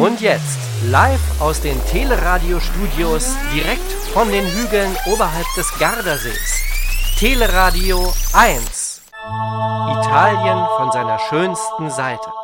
Und jetzt, live aus den Teleradio-Studios, direkt von den Hügeln oberhalb des Gardasees. Teleradio 1. Italien von seiner schönsten Seite.